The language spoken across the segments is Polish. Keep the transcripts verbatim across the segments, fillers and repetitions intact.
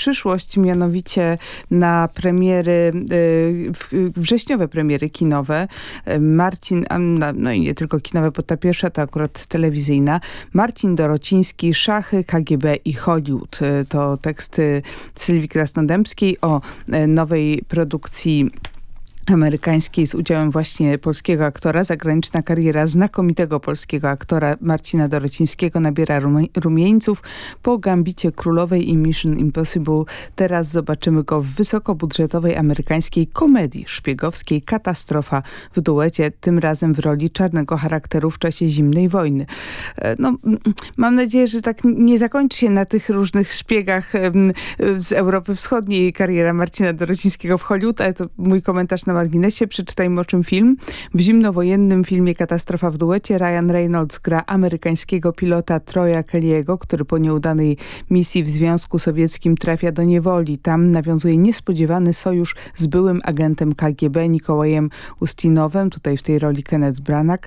przyszłość, mianowicie na premiery, wrześniowe premiery kinowe. Marcin, no i nie tylko kinowe, bo ta pierwsza to akurat telewizyjna. Marcin Dorociński, Szachy, K G B i Hollywood. To teksty Sylwii Krasnodębskiej o nowej produkcji amerykańskiej z udziałem właśnie polskiego aktora. Zagraniczna kariera znakomitego polskiego aktora Marcina Dorocińskiego nabiera rumieńców. Po Gambicie Królowej i Mission Impossible teraz zobaczymy go w wysokobudżetowej amerykańskiej komedii szpiegowskiej Katastrofa w duecie, tym razem w roli czarnego charakteru w czasie zimnej wojny. No, mam nadzieję, że tak nie zakończy się na tych różnych szpiegach z Europy Wschodniej kariera Marcina Dorocińskiego w Hollywood, ale to mój komentarz na marginesie. Przeczytajmy, o czym film. W zimnowojennym filmie Katastrofa w duecie Ryan Reynolds gra amerykańskiego pilota Troya Kelly'ego, który po nieudanej misji w Związku Sowieckim trafia do niewoli. Tam nawiązuje niespodziewany sojusz z byłym agentem K G B Nikołajem Ustinowem, tutaj w tej roli Kenneth Branagh,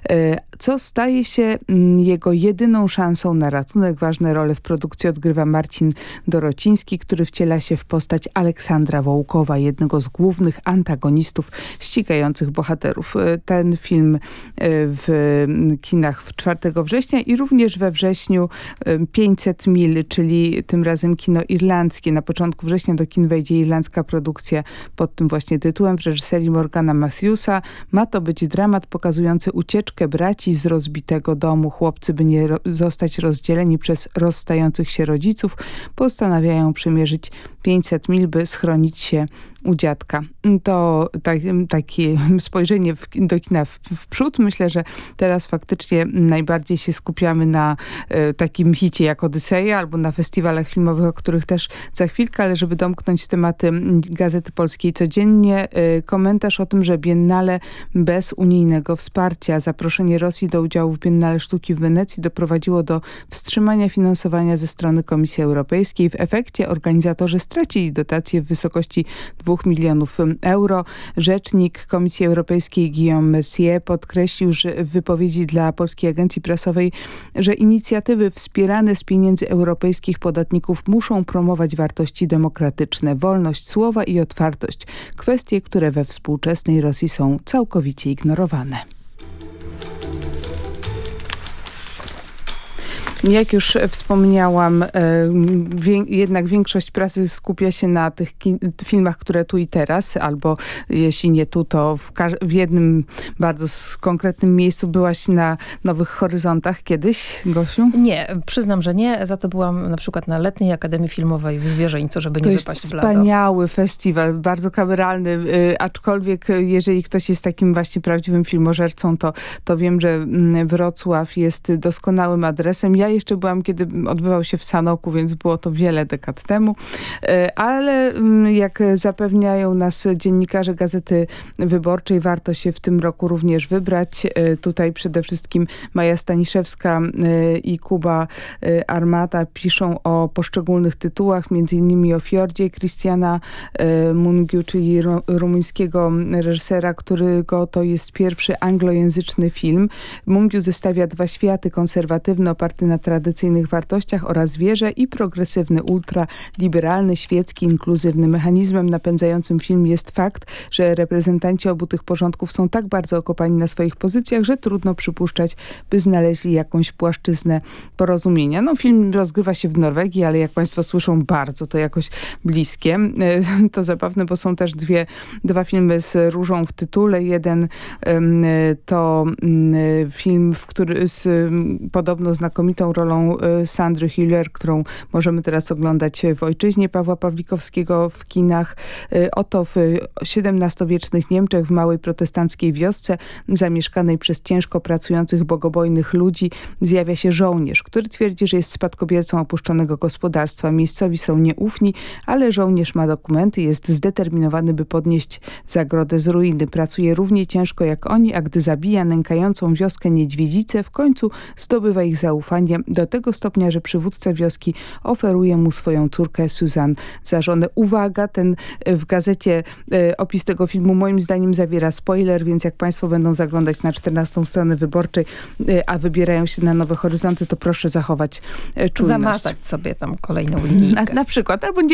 co staje się jego jedyną szansą na ratunek. Ważne role w produkcji odgrywa Marcin Dorociński, który wciela się w postać Aleksandra Wołkowa, jednego z głównych antagonistów ścigających bohaterów. Ten film w kinach czwartego września i również we wrześniu pięćset mil, czyli tym razem kino irlandzkie. Na początku września do kin wejdzie irlandzka produkcja pod tym właśnie tytułem w reżyserii Morgana Matthewsa. Ma to być dramat pokazujący ucieczkę braci z rozbitego domu. Chłopcy, by nie ro- zostać rozdzieleni przez rozstających się rodziców, postanawiają przemierzyć pięćset mil, by schronić się u dziadka. To tak, takie spojrzenie w, do kina w, w przód. Myślę, że teraz faktycznie najbardziej się skupiamy na e, takim hicie jak Odyseja albo na festiwalach filmowych, o których też za chwilkę, ale żeby domknąć tematy Gazety Polskiej Codziennie, e, komentarz o tym, że Biennale bez unijnego wsparcia. Zaproszenie Rosji do udziału w Biennale Sztuki w Wenecji doprowadziło do wstrzymania finansowania ze strony Komisji Europejskiej. W efekcie organizatorzy stracili dotacje w wysokości dwóch milionów euro. Rzecznik Komisji Europejskiej Guillaume Mercier podkreślił, że w wypowiedzi dla Polskiej Agencji Prasowej, że inicjatywy wspierane z pieniędzy europejskich podatników muszą promować wartości demokratyczne, wolność słowa i otwartość. Kwestie, które we współczesnej Rosji są całkowicie ignorowane. Jak już wspomniałam, wie, jednak większość prasy skupia się na tych filmach, które tu i teraz, albo jeśli nie tu, to w, w jednym bardzo konkretnym miejscu. Byłaś na Nowych Horyzontach kiedyś, Gosiu? Nie, przyznam, że nie. Za to byłam na przykład na Letniej Akademii Filmowej w Zwierzyńcu, żeby to nie jest wypaść w blado. Wspaniały festiwal, bardzo kameralny, aczkolwiek jeżeli ktoś jest takim właśnie prawdziwym filmożercą, to, to wiem, że Wrocław jest doskonałym adresem. Ja jeszcze byłam, kiedy odbywał się w Sanoku, więc było to wiele dekad temu. Ale jak zapewniają nas dziennikarze Gazety Wyborczej, warto się w tym roku również wybrać. Tutaj przede wszystkim Maja Staniszewska i Kuba Armata piszą o poszczególnych tytułach, między innymi o Fiordzie Christiana Mungiu, czyli rumuńskiego reżysera, którego to jest pierwszy anglojęzyczny film. Mungiu zestawia dwa światy, konserwatywny, oparty na tradycyjnych wartościach oraz wierze i progresywny, ultraliberalny, świecki, inkluzywny. Mechanizmem napędzającym film jest fakt, że reprezentanci obu tych porządków są tak bardzo okopani na swoich pozycjach, że trudno przypuszczać, by znaleźli jakąś płaszczyznę porozumienia. No, film rozgrywa się w Norwegii, ale jak państwo słyszą, bardzo to jakoś bliskie. To zabawne, bo są też dwie, dwa filmy z różą w tytule. Jeden to film, w który z podobno znakomitą rolą Sandry Hüller, którą możemy teraz oglądać w Ojczyźnie Pawła Pawlikowskiego w kinach. Oto w siedemnastowiecznych Niemczech, w małej protestanckiej wiosce zamieszkanej przez ciężko pracujących, bogobojnych ludzi zjawia się żołnierz, który twierdzi, że jest spadkobiercą opuszczonego gospodarstwa. Miejscowi są nieufni, ale żołnierz ma dokumenty, jest zdeterminowany, by podnieść zagrodę z ruiny. Pracuje równie ciężko jak oni, a gdy zabija nękającą wioskę niedźwiedzicę, w końcu zdobywa ich zaufanie do tego stopnia, że przywódca wioski oferuje mu swoją córkę Suzanne za żonę. Uwaga, ten w gazecie e, opis tego filmu moim zdaniem zawiera spoiler, więc jak państwo będą zaglądać na czternastą stronę Wyborczej, e, a wybierają się na Nowe Horyzonty, to proszę zachować e, czujność. Zamazać sobie tam kolejną linijkę. Na, na przykład, albo nie